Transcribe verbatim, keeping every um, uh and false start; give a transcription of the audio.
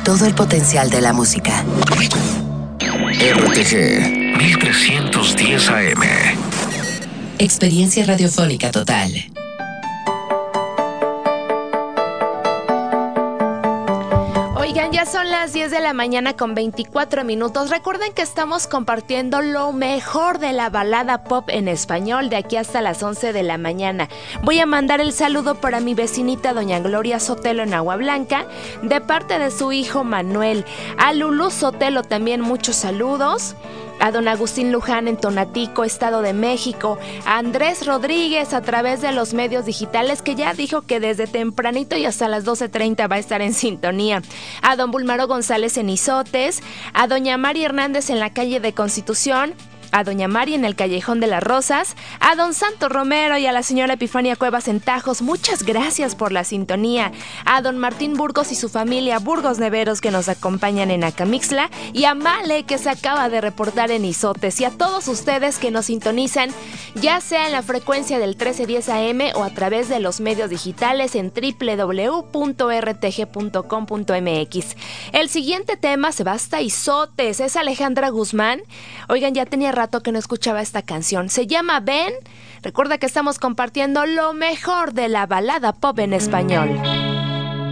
todo el potencial de la música. R T G mil trescientos diez A M. Experiencia radiofónica total. Oigan, ya son las diez de la mañana con veinticuatro minutos. Recuerden que estamos compartiendo lo mejor de la balada pop en español de aquí hasta las once de la mañana. Voy a mandar el saludo para mi vecinita doña Gloria Sotelo en Agua Blanca, de parte de su hijo Manuel. A Lulú Sotelo también muchos saludos. A don Agustín Luján en Tonatico, Estado de México, a Andrés Rodríguez a través de los medios digitales, que ya dijo que desde tempranito y hasta las doce treinta va a estar en sintonía, a don Bulmaro González en Izotes, a doña Mari Hernández en la calle de Constitución, a doña Mari en el Callejón de las Rosas, a don Santo Romero y a la señora Epifania Cuevas en Tajos, muchas gracias por la sintonía, a don Martín Burgos y su familia Burgos Neveros que nos acompañan en Acamixtla, y a Male que se acaba de reportar en Izotes, y a todos ustedes que nos sintonizan ya sea en la frecuencia del trece diez A M o a través de los medios digitales en doble u doble u doble u punto r t g punto com punto m x. El siguiente tema se va hasta Izotes, es Alejandra Guzmán. Oigan, ya tenía rato que no escuchaba esta canción. Se llama Ven. Recuerda que estamos compartiendo lo mejor de la balada pop en español.